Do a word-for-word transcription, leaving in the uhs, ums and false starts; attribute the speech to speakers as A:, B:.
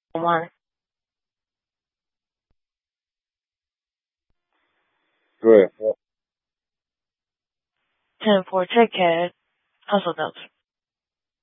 A: One.
B: Three.
A: Ten four. Take care. Hustle notes.